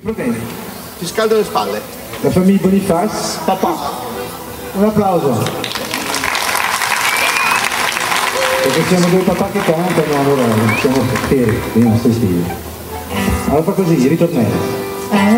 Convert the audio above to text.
problemi? Ti scaldo le spalle. La famiglia Boniface? Papà. Un applauso. Perché siamo due papà che cantano, allora siamo fieri, io non sto stile. Allora fa così, ritornello.